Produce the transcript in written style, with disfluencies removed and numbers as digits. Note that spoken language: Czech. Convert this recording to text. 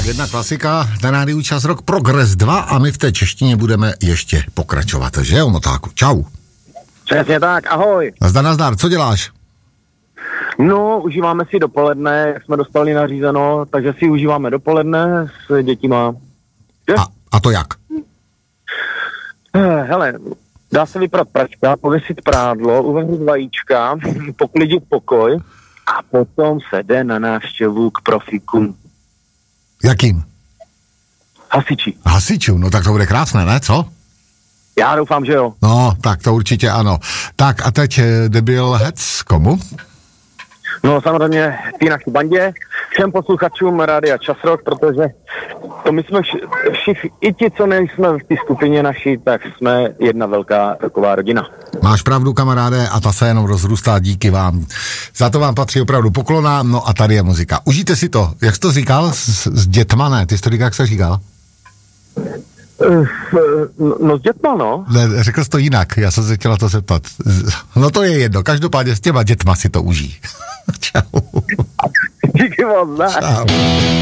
Tak, jedna klasika, na rádiu Čas Rock Progress 2 a my v té češtině budeme ještě pokračovat, že jo, Motáku? Čau. Přesně tak, ahoj. Nazdar, co děláš? No, užíváme si dopoledne, jak jsme dostali nařízeno, takže si užíváme dopoledne s dětima. A to jak? Hele, dá se vyprat pračka, pověsit prádlo, uvařit vajíčka, poklidit pokoj a potom se jde na návštěvu k profikům. Jakým? Hasičům, no tak to bude krásné, ne, co? Já doufám, že jo. No, tak to určitě ano. Tak a teď debil hec komu? No samozřejmě ty naší bandě, všem posluchačům Rádia Čas Rock, protože to my jsme všichni, i ti, co nejsme v té skupině naší, tak jsme jedna velká taková rodina. Máš pravdu, kamaráde, a ta se jenom rozrůstá, díky vám. Za to vám patří opravdu poklona, no a tady je muzika. Užijte si to. Jak jsi to říkal? S dětma, ne? Ty jsi to říkal, jak jsi říkal? No s dětma, no. Ne, řekl jsi to jinak, já jsem se chtěla to zeptat. No to je jedno, každopádně s těma dětma si to užij. Čau. Díky moc, ne? Čau.